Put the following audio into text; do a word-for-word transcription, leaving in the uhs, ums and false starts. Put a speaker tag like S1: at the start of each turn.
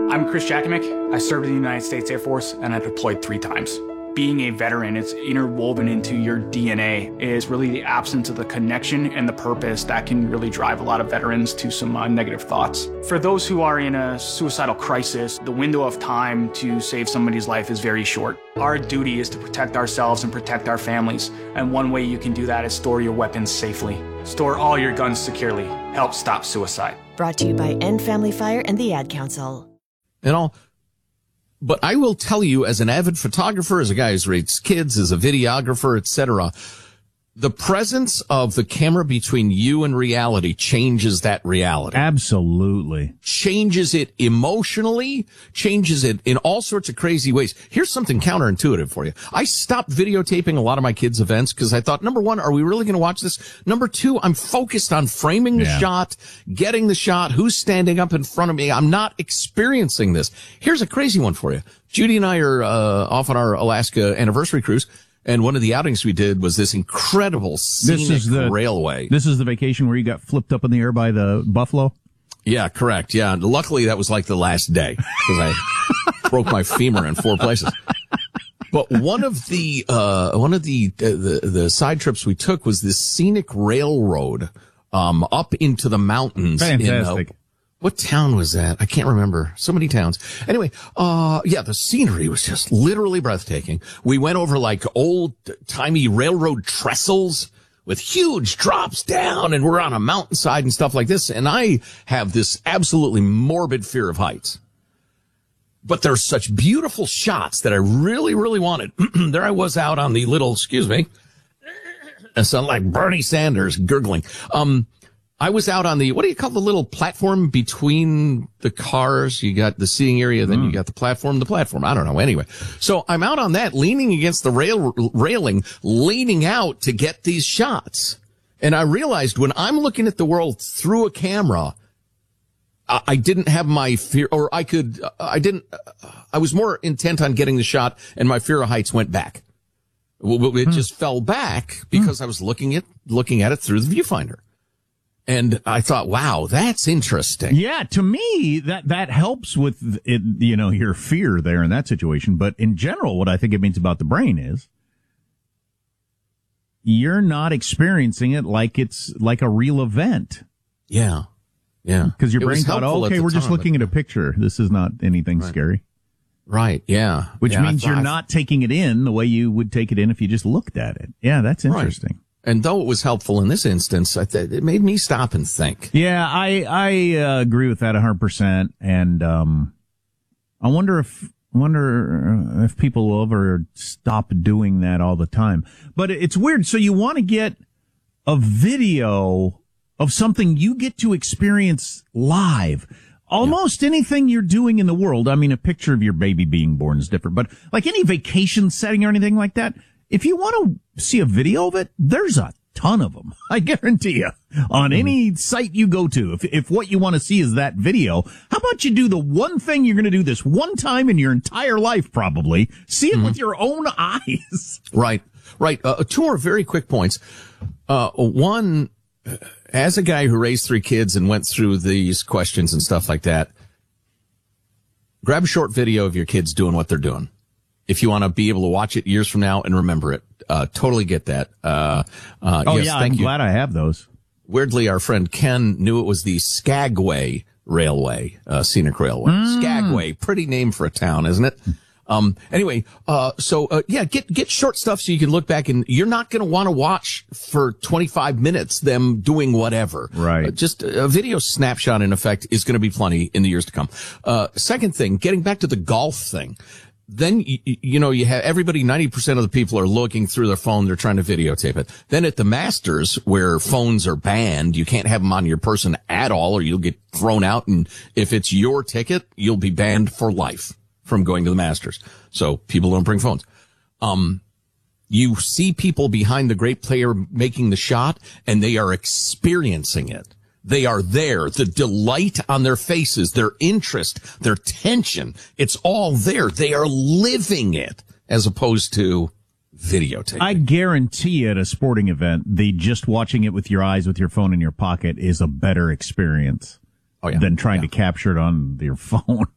S1: I'm Chris Jakimick. I served in the United States Air Force, and I deployed three times. Being a veteran, it's interwoven into your D N A, is really the absence of the connection and the purpose that can really drive a lot of veterans to some uh, negative thoughts. For those who are in a suicidal crisis, the window of time to save somebody's life is very short. Our duty is to protect ourselves and protect our families, and one way you can do that is store your weapons safely. Store all your guns securely. Help stop suicide.
S2: Brought to you by End Family Fire and the Ad Council.
S3: And all. But I will tell you, as an avid photographer, as a guy who raised kids, as a videographer, et cetera, the presence of the camera between you and reality changes that reality.
S4: Absolutely.
S3: Changes it emotionally, changes it in all sorts of crazy ways. Here's something counterintuitive for you. I stopped videotaping a lot of my kids' events because I thought, number one, are we really going to watch this? Number two, I'm focused on framing the
S4: Yeah.
S3: shot, getting the shot, who's standing up in front of me. I'm not experiencing this. Here's a crazy one for you. Judy and I are uh, off on our Alaska anniversary cruise. And one of the outings we did was this incredible scenic
S4: This is the
S3: railway.
S4: This is the vacation where you got flipped up in the air by the buffalo?
S3: Yeah, correct. Yeah. And luckily that was like the last day because I broke my femur in four places. But one of the, uh, one of the, uh, the, the side trips we took was this scenic railroad, um, up into the mountains.
S4: Fantastic.
S3: In, uh, what town was that? I can't remember. So many towns. Anyway, uh, yeah, the scenery was just literally breathtaking. We went over like old timey railroad trestles with huge drops down, and we're on a mountainside and stuff like this. And I have this absolutely morbid fear of heights. But there's such beautiful shots that I really, really wanted. There I was out on the little, excuse me, I sound like Bernie Sanders gurgling. Um, I was out on the, what do you call the little platform between the cars? You got the seating area, then mm. you got the platform, the platform. I don't know. Anyway, so I'm out on that, leaning against the rail railing, leaning out to get these shots. And I realized when I'm looking at the world through a camera, I, I didn't have my fear, or I could, I didn't, I was more intent on getting the shot, and my fear of heights went back. It mm. just fell back because mm. I was looking at, looking at it through the viewfinder. And I thought, wow, that's interesting.
S4: Yeah, to me, that, that helps with, it, you know, your fear there in that situation. But in general, what I think it means about the brain is you're not experiencing it like it's like a real event.
S3: Yeah. Yeah.
S4: Because your brain thought, oh, okay, we're just looking at a picture. This is not anything
S3: right.
S4: scary.
S3: Right. Yeah.
S4: Which
S3: yeah,
S4: means you're not taking it in the way you would take it in if you just looked at it. Yeah, that's interesting.
S3: Right. And though it was helpful in this instance, I th- it made me stop and think.
S4: Yeah, I I uh, agree with that one hundred percent. And um, I wonder if wonder if people will ever stop doing that all the time. But it's weird. So you want to get a video of something you get to experience live. Almost yeah. anything you're doing in the world. I mean, a picture of your baby being born is different. But like any vacation setting or anything like that, if you want to see a video of it, there's a ton of them. I guarantee you. On any site you go to, if if what you want to see is that video, how about you do the one thing you're going to do this one time in your entire life, probably, see it mm-hmm. with your own eyes.
S3: Right, right. Uh, two more very quick points. Uh, one, as a guy who raised three kids and went through these questions and stuff like that, grab a short video of your kids doing what they're doing. If you want to be able to watch it years from now and remember it, uh, totally get that. Uh, uh,
S4: oh
S3: yes,
S4: yeah,
S3: thank
S4: I'm
S3: you.
S4: glad I have those.
S3: Weirdly, our friend Ken knew it was the Skagway Railway, uh, scenic railway. Mm. Skagway, pretty name for a town, isn't it? Um, anyway, uh, so, uh, yeah, get, get short stuff so you can look back, and you're not going to want to watch for twenty-five minutes them doing whatever.
S4: Right.
S3: Uh, just a video snapshot, in effect, is going to be plenty in the years to come. Uh, second thing, getting back to the golf thing. Then, you, you know, you have everybody, ninety percent of the people are looking through their phone. They're trying to videotape it. Then at the Masters, where phones are banned, you can't have them on your person at all, or you'll get thrown out. And if it's your ticket, you'll be banned for life from going to the Masters. So people don't bring phones. Um, you see people behind the great player making the shot, and they are experiencing it. They are there. The delight on their faces, their interest, their tension, it's all there. They are living it as opposed to videotaping.
S4: I guarantee you at a sporting event, the just watching it with your eyes with your phone in your pocket is a better experience
S3: oh, yeah.
S4: than trying
S3: yeah.
S4: to capture it on your phone.